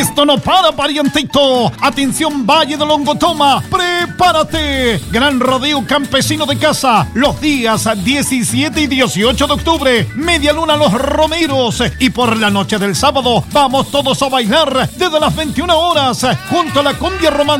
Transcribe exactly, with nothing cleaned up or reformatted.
Esto no para, parientito. Atención, Valle de Longotoma, prepárate. Gran rodeo campesino de casa, los días diecisiete y dieciocho de octubre. Media luna Los Romeros. Y por la noche del sábado, vamos todos a bailar desde las veintiuna horas junto a la cumbia romántica